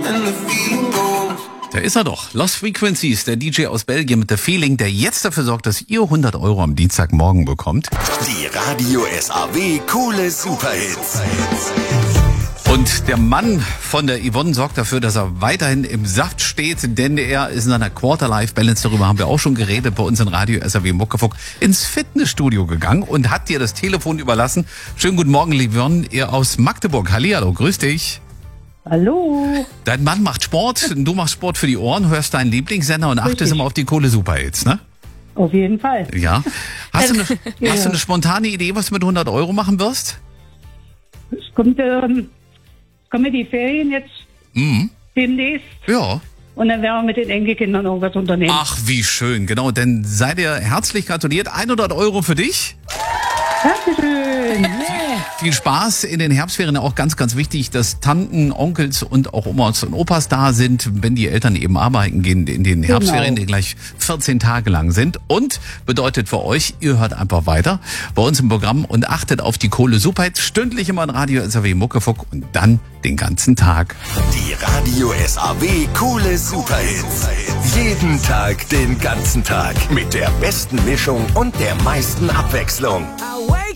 Da ist er doch. Lost Frequencies, der DJ aus Belgien mit The Feeling, der jetzt dafür sorgt, dass ihr 100 Euro am Dienstagmorgen bekommt. Die Radio SAW Coole Superhits. Und der Mann von der Yvonne sorgt dafür, dass er weiterhin im Saft steht, denn er ist in seiner Quarter-Life-Balance, darüber haben wir auch schon geredet, bei uns in Radio SAW Muckefuck, ins Fitnessstudio gegangen und hat dir das Telefon überlassen. Schönen guten Morgen, Yvonne, ihr aus Magdeburg. Hallihallo, grüß dich. Hallo. Dein Mann macht Sport, du machst Sport für die Ohren, hörst deinen Lieblingssender und achtest immer auf die Coole Superhits, ne? Auf jeden Fall. Ja. Hast du eine spontane Idee, was du mit 100 Euro machen wirst? Es kommen die Ferien jetzt demnächst. Ja. Und dann werden wir mit den Enkelkindern irgendwas unternehmen. Ach, wie schön, genau. Dann sei dir herzlich gratuliert. 100 Euro für dich. Dankeschön. Yeah. Viel Spaß in den Herbstferien. Auch ganz, ganz wichtig, dass Tanten, Onkels und auch Omas und Opas da sind, wenn die Eltern eben arbeiten gehen in den Herbstferien, die gleich 14 Tage lang sind. Und bedeutet für euch, ihr hört einfach weiter bei uns im Programm und achtet auf die Kohle Superhits. Stündlich immer in Radio SAW Muckefuck und dann den ganzen Tag. Die Radio SAW Coole Superhits. Jeden Tag, den ganzen Tag. Mit der besten Mischung und der meisten Abwechslung.